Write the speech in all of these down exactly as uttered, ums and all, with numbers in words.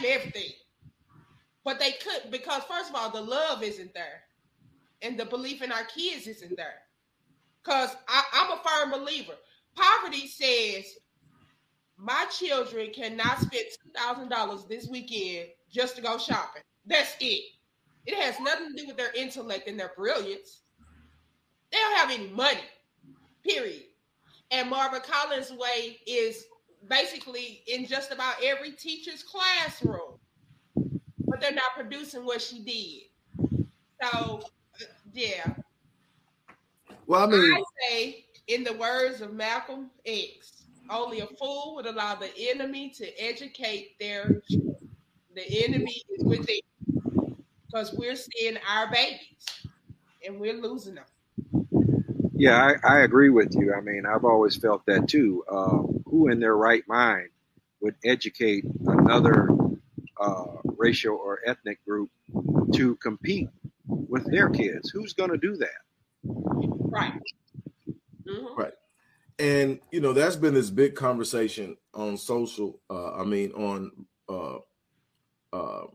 everything. But they couldn't because, first of all, the love isn't there. And the belief in our kids isn't there. Because I'm a firm believer. Poverty says my children cannot spend two thousand dollars this weekend just to go shopping. That's it. It has nothing to do with their intellect and their brilliance. They don't have any money, period. And Marva Collins' way is basically in just about every teacher's classroom. But they're not producing what she did. So, yeah. Well, I mean, I say, in the words of Malcolm X, only a fool would allow the enemy to educate their children. The enemy is within. Because we're seeing our babies and we're losing them. Yeah, I, I agree with you. I mean, I've always felt that too. Uh, who in their right mind would educate another uh, racial or ethnic group to compete with their kids? Who's going to do that? Right. Mm-hmm. Right. And, you know, that's been this big conversation on social, uh, I mean, on uh, uh,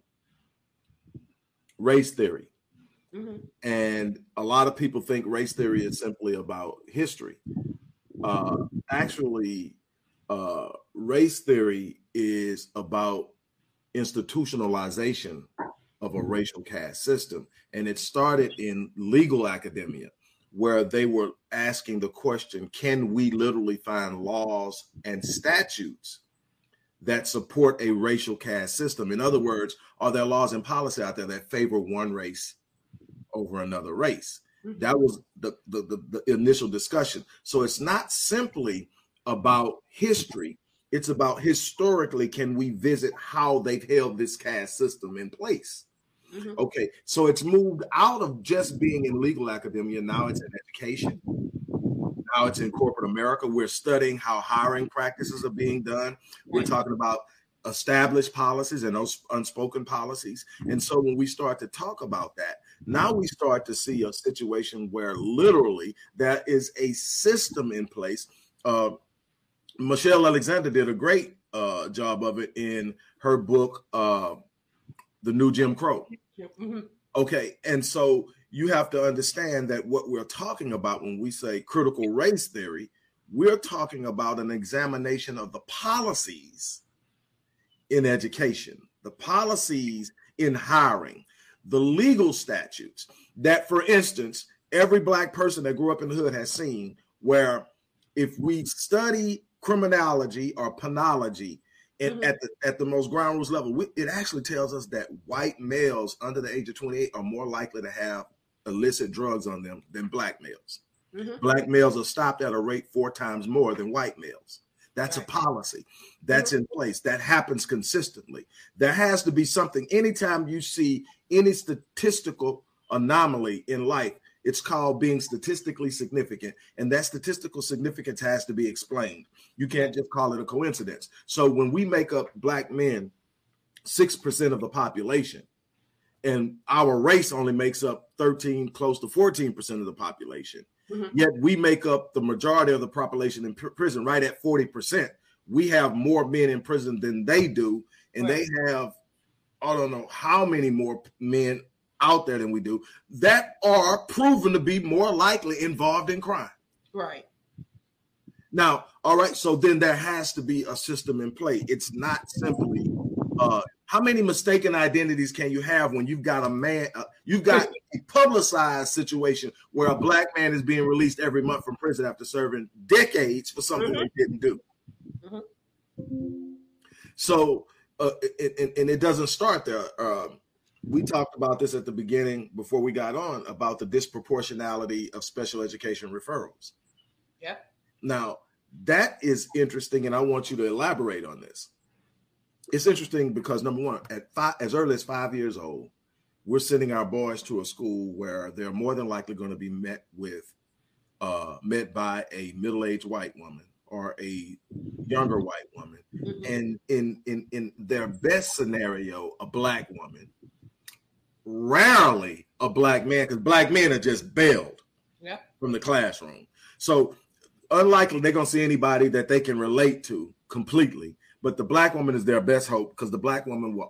race theory. Mm-hmm. And a lot of people think race theory is simply about history. Uh, actually, uh, race theory is about institutionalization of a racial caste system. And it started in legal academia, where they were asking the question, can we literally find laws and statutes that support a racial caste system? In other words, are there laws and policy out there that favor one race over another race? Mm-hmm. That was the, the, the, the initial discussion. So it's not simply about history. It's about historically, can we visit how they've held this caste system in place? Mm-hmm. Okay, so it's moved out of just being in legal academia. Now it's in education. Now it's in corporate America. We're studying how hiring practices are being done. We're talking about established policies and those unspoken policies. And so when we start to talk about that, now we start to see a situation where literally there is a system in place. Uh, Michelle Alexander did a great uh, job of it in her book, uh, The New Jim Crow. Mm-hmm. Okay, and so you have to understand that what we're talking about when we say critical race theory, we're talking about an examination of the policies in education, the policies in hiring, the legal statutes that, for instance, every Black person that grew up in the hood has seen, where if we study criminology or penology and mm-hmm. at the at the most ground rules level, we, it actually tells us that white males under the age of twenty-eight are more likely to have illicit drugs on them than Black males. Mm-hmm. Black males are stopped at a rate four times more than white males. That's right. A policy that's mm-hmm. in place that happens consistently. There has to be something. Anytime you see any statistical anomaly in life, it's called being statistically significant. And that statistical significance has to be explained. You can't just call it a coincidence. So when we make up Black men six percent of the population, and our race only makes up thirteen, close to fourteen percent of the population, mm-hmm. yet we make up the majority of the population in pr- prison, right at forty percent. We have more men in prison than they do. And right. they have, I don't know how many more men out there than we do that are proven to be more likely involved in crime. Right. Now, all right, so then there has to be a system in play. It's not simply uh, how many mistaken identities can you have when you've got a man, uh, you've got a publicized situation where a Black man is being released every month from prison after serving decades for something mm-hmm. they didn't do. Mm-hmm. So, uh, it, it, and it doesn't start there. Um, We talked about this at the beginning before we got on about the disproportionality of special education referrals. Yeah. Now, that is interesting, and I want you to elaborate on this. It's interesting because, number one, at five, as early as five years old, we're sending our boys to a school where they're more than likely going to be met with, uh, met by a middle-aged white woman or a younger white woman, mm-hmm. and in in in their best scenario, a Black woman. Rarely a Black man, because Black men are just bailed yeah. from the classroom. So unlikely they're going to see anybody that they can relate to completely. But the Black woman is their best hope, because the Black woman will